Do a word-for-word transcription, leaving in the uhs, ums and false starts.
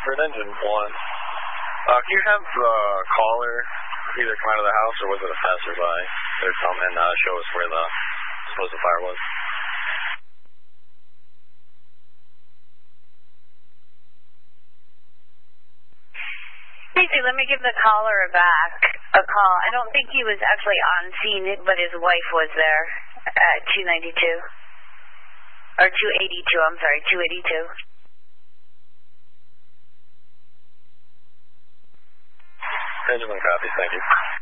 Bradford, engine one. Uh, can you have the uh, caller either come out of the house or was it a passerby? They're come and uh, show us where the supposed fire was. Casey, let me give the caller back a call. I don't think he was actually on scene, but his wife was there at two ninety-two. Or two eighty-two, I'm sorry, two eighty-two. Engine one copies, thank you.